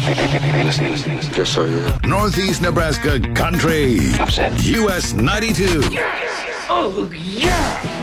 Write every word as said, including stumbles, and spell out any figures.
Listen, listen, listen. Just so you know. Northeast Nebraska Country. Upset. U S ninety-two. Yes! Oh, yeah!